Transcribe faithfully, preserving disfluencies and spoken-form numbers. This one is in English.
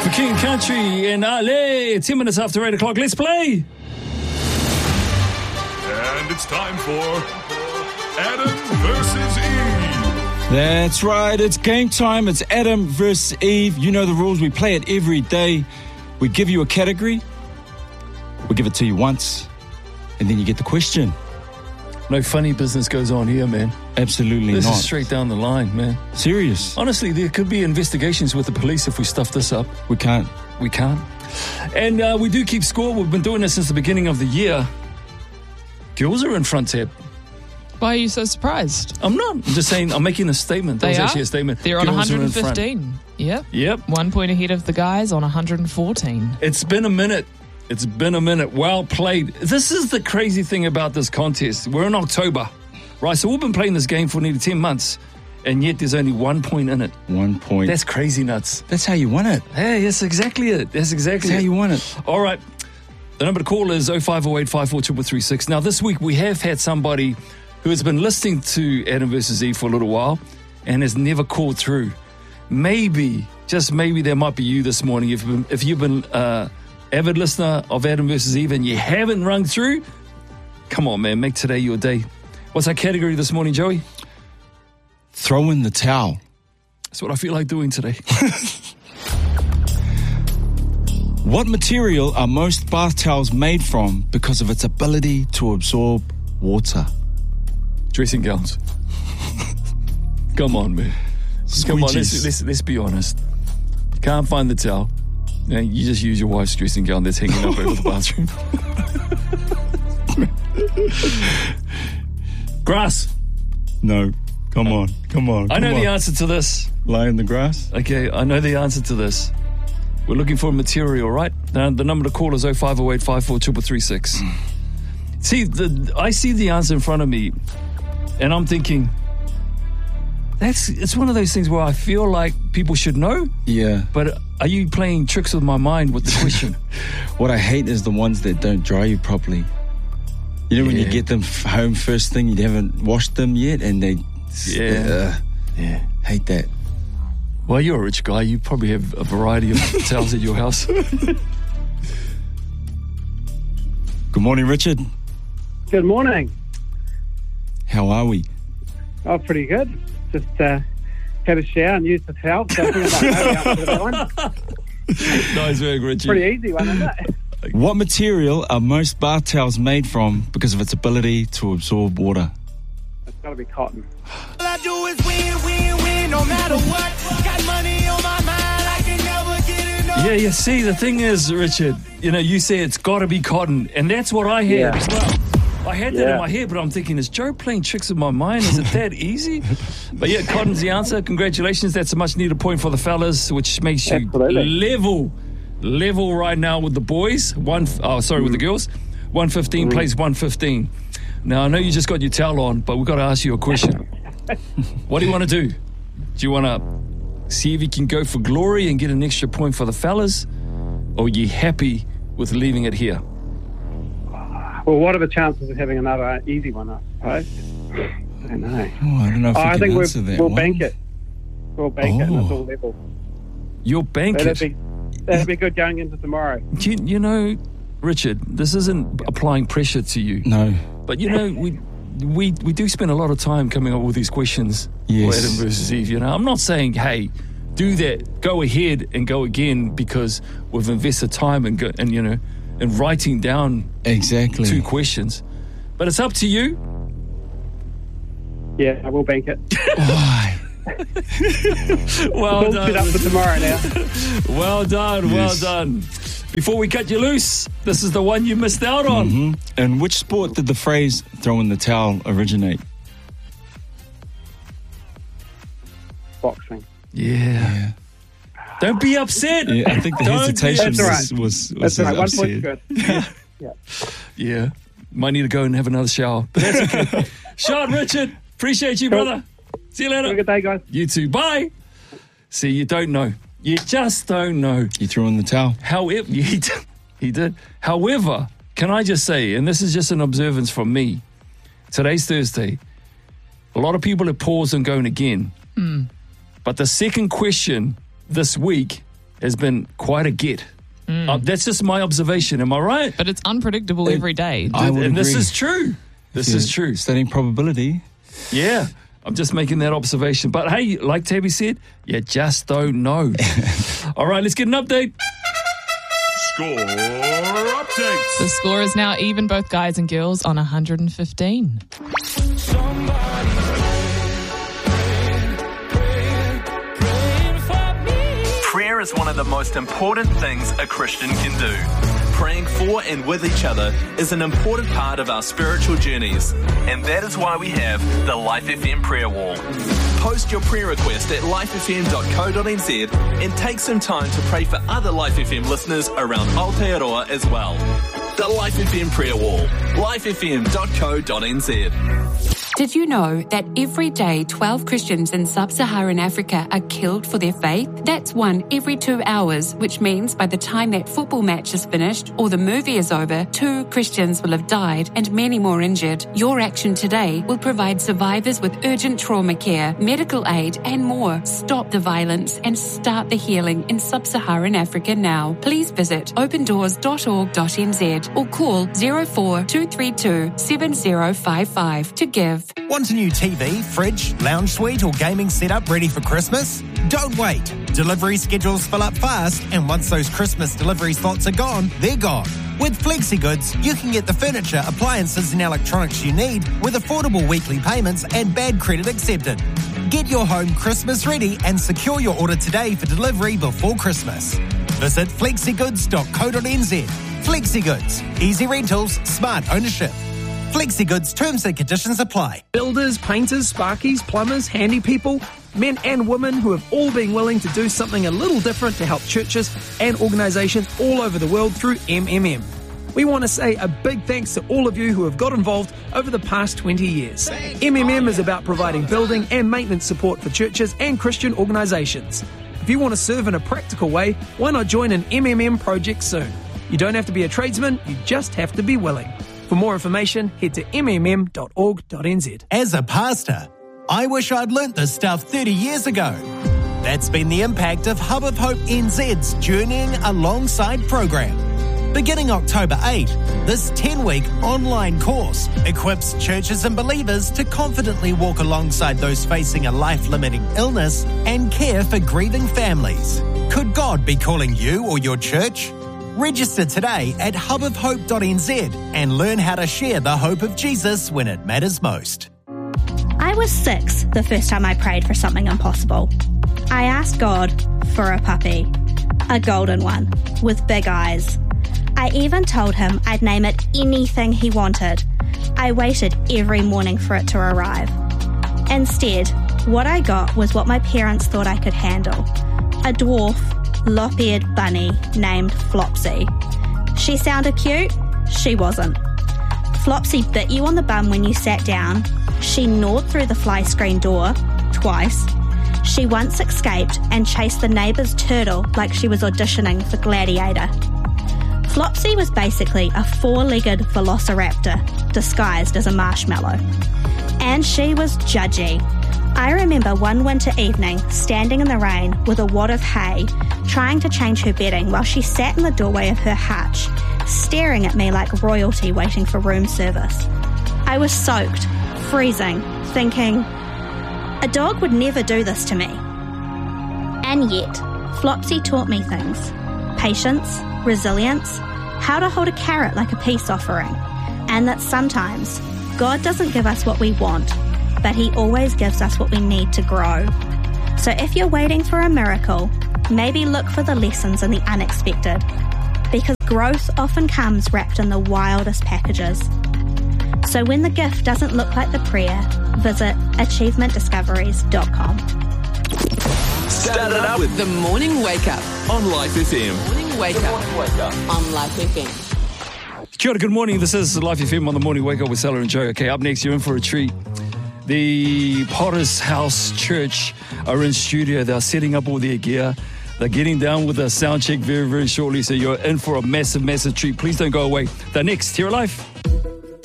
For King Country and Ale, ten minutes after eight o'clock. Let's play. And it's time for Adam versus Eve. That's right. It's game time. It's Adam versus Eve. You know the rules. We play it every day. We give you a category. We give it to you once. And then you get the question. No funny business goes on here, man. Absolutely This not. is straight down the line, man. Serious. Honestly, there could be investigations with the police if we stuff this up. We can't. We can't. And uh, we do keep score. We've been doing this since the beginning of the year. Girls are in front, Tab. Why are you so surprised? I'm not. I'm just saying, I'm making a statement. That They was are? actually a statement. They're on Girls are one in front. fifteen. Yep. Yep. One point ahead of the guys on one hundred fourteen. It's been a minute. It's been a minute. Well played. This is the crazy thing about this contest. We're in October, right? So we've been playing this game for nearly ten months, and yet there's only one point in it. One point. That's crazy nuts. That's how you won it. Hey, that's exactly it. That's exactly That's how it. you won it. All right. The number to call is oh five oh eight, five four three three three six. Now, this week we have had somebody who has been listening to Adam versus Eve for a little while and has never called through. Maybe, just maybe, there might be you this morning. If, if you've been uh, avid listener of Adam versus Eve and you haven't rung through, come on, man, make today your day. What's our category this morning, Joey? Throw in the towel. That's what I feel like doing today. What material are most bath towels made from because of its ability to absorb water? Dressing gowns. Come on, man. Come on, let's, Squeegees. let's, let's be honest. You can't find the towel. You know, you just use your wife's dressing gown that's hanging up over the bathroom. Grass. No. Come on. Come on. I know come the on. answer to this. Lie in the grass? Okay, I know the answer to this. We're looking for a material, right? Now, the number to call is oh five oh eight, five four three three three six. See, the, I see the answer in front of me, and I'm thinking, that's it's one of those things where I feel like people should know, Yeah. but are you playing tricks with my mind with the question? What I hate is the ones that don't dry you properly. You know, when you Yeah. get them f- home first thing, you haven't washed them yet, and they... Yeah. Uh, Yeah. hate that. Well, you're a rich guy. You probably have a variety of towels at your house. Good morning, Richard. Good morning. How are we? Oh, pretty good. Just uh, had a shower and used the towel. So I think I might know the answer to that one. Nice work, Richie. Pretty easy one, isn't it? What material are most bath towels made from because of its ability to absorb water? It's got to be cotton. All I do is win, win, win, no matter what. Got money on my mind, I can never get enough. Yeah, you see, the thing is, Richard, you know, you say it's got to be cotton, and that's what I had Yeah. as well. I had that in Yeah. my head, but I'm thinking, is Joe playing tricks with my mind? Is it that easy? But yeah, cotton's the answer. Congratulations. That's a much needed point for the fellas, which makes you Absolutely. level, level right now with the boys. One, oh, sorry, with the girls. one fifteen plays one fifteen. Now, I know you just got your towel on, but we've got to ask you a question. What do you want to do? Do you want to see if you can go for glory and get an extra point for the fellas? Or are you happy with leaving it here? Well, what are the chances of having another easy one, I suppose? I don't know. Oh, I don't know if Oh, we I can think answer we'll, that we'll one. bank it. We'll bank it and it's Oh. all level. Your bank That'd it. be, that'd be good going into tomorrow. You, you know, Richard, this isn't applying pressure to you. No. But, you know, we we we do spend a lot of time coming up with these questions Yes. for Adam versus Eve. You know, I'm not saying, hey, do that, go ahead and go again because we've invested time and, go, and you know, in writing down Exactly. two questions. But it's up to you. Yeah, I will bank it. Why? Well Build it up done. for tomorrow now. Well done. Well Yes. done. Before we cut you loose, this is the one you missed out on. Hmm? And which sport did the phrase throw in the towel originate? Boxing. Yeah. Yeah. Don't be upset. Yeah, I think the Don't be hesitation That's was, all right. was, was That's all right. One upset. point's good. Yeah. Yeah. Might need to go and have another shower. But that's okay. Sean, Richard, appreciate you, Cool. brother. See you Have a later. good day, guys. You too. Bye. See, you don't know. You just don't know. You threw in the towel. However, he did. He did. However, can I just say, and this is just an observance from me, today's Thursday, a lot of people are paused and going again. But the second question this week has been quite a get. Uh, that's just my observation. Am I right? But it's unpredictable every day. I would and this agree. is true. This Yeah, is true. Studying probability. Yeah. I'm just making that observation. But hey, like Tabby said, you just don't know. All right, let's get an update. Score updates. The score is now even, both guys and girls, on one hundred fifteen. Prayer is one of the most important things a Christian can do. Praying for and with each other is an important part of our spiritual journeys, and that is why we have the Life F M prayer wall. Post your prayer request at life f m dot co dot n z and take some time to pray for other Life F M listeners around Aotearoa as well. The Life F M prayer wall, life f m dot co dot n z. Did you know that every day twelve Christians in sub-Saharan Africa are killed for their faith? That's one every two hours, which means by the time that football match is finished or the movie is over, two Christians will have died and many more injured. Your action today will provide survivors with urgent trauma care, medical aid and more. Stop the violence and start the healing in sub-Saharan Africa now. Please visit open doors dot org dot n z or call zero four two three two seven zero five five to give. Want a new T V, fridge, lounge suite or gaming setup ready for Christmas? Don't wait. Delivery schedules fill up fast, and once those Christmas delivery slots are gone, they're gone. With FlexiGoods, you can get the furniture, appliances and electronics you need with affordable weekly payments and bad credit accepted. Get your home Christmas ready and secure your order today for delivery before Christmas. Visit flexigoods dot co dot n z. FlexiGoods. Easy rentals, smart ownership. FlexiGoods terms and conditions apply. Builders, painters, sparkies, plumbers, handy people, men and women who have all been willing to do something a little different to help churches and organisations all over the world through M M M. We want to say a big thanks to all of you who have got involved over the past twenty years. M M M is about providing building and maintenance support for churches and Christian organisations. If you want to serve in a practical way, why not join an M M M project soon? You don't have to be a tradesman, you just have to be willing. For more information, head to m m m dot org dot n z. As a pastor, I wish I'd learnt this stuff thirty years ago. That's been the impact of Hub of Hope N Z's Journeying Alongside program. Beginning October eighth, this ten-week online course equips churches and believers to confidently walk alongside those facing a life-limiting illness and care for grieving families. Could God be calling you or your church? Register today at hub of hope dot n z and learn how to share the hope of Jesus when it matters most. I was six the first time I prayed for something impossible. I asked God for a puppy, a golden one, with big eyes. I even told him I'd name it anything he wanted. I waited every morning for it to arrive. Instead, what I got was what my parents thought I could handle, a dwarf, lop-eared bunny named Flopsy. She sounded cute? She wasn't. Flopsy bit you on the bum when you sat down. She gnawed through the fly screen door twice. She once escaped and chased the neighbour's turtle like she was auditioning for Gladiator. Flopsy was basically a four-legged velociraptor disguised as a marshmallow. And she was judgy. I remember one winter evening standing in the rain with a wad of hay, trying to change her bedding while she sat in the doorway of her hutch, staring at me like royalty waiting for room service. I was soaked, freezing, thinking, a dog would never do this to me. And yet, Flopsy taught me things. Patience, resilience, how to hold a carrot like a peace offering, and that sometimes God doesn't give us what we want, but he always gives us what we need to grow. So if you're waiting for a miracle, maybe look for the lessons in the unexpected, because growth often comes wrapped in the wildest packages. So when the gift doesn't look like the prayer, visit achievement discoveries dot com. Start it up with The Morning Wake Up. on Life F M. Morning Wake Up on Life F M. Kia ora, good morning. This is Life F M on the Morning Wake Up with Stella and Joe. Okay, up next, you're in for a treat. The Potter's House Church are in studio. They're setting up all their gear. They're getting down with a sound check very, very shortly. So you're in for a massive, massive treat. Please don't go away. They're next here at Life.